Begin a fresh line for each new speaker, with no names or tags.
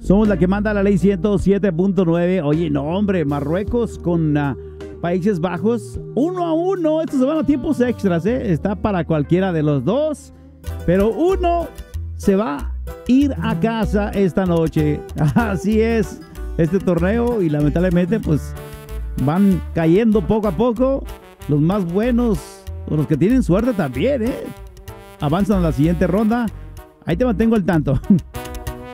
Somos la que manda la ley 107.9. Oye, no, hombre, Marruecos con Países Bajos, 1-1. Estos se van a tiempos extras, ¿eh? Está para cualquiera de los dos. Pero uno se va a ir a casa esta noche. Así es este torneo. Y lamentablemente, pues, van cayendo poco a poco. Los más buenos, o los que tienen suerte también, ¿eh? Avanzan a la siguiente ronda. Ahí te mantengo al tanto.